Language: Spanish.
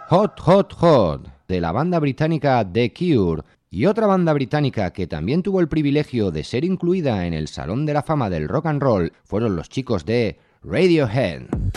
Hot Hot Hot, de la banda británica The Cure, y otra banda británica que también tuvo el privilegio de ser incluida en el Salón de la Fama del Rock and Roll fueron los chicos de Radiohead.